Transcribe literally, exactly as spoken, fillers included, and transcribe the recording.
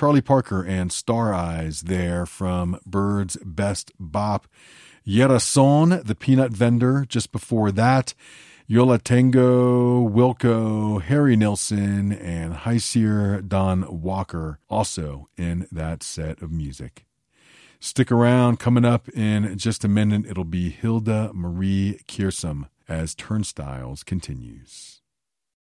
Charlie Parker and Star Eyes there from Bird's Best Bop. Yerasón, the Peanut Vendor, just before that. Yo La Tengo, Wilco, Harry Nilsson, and Heisier Don Walker also in that set of music. Stick around. Coming up in just a minute, it'll be Hilda Marie Kiersum as Turnstiles continues.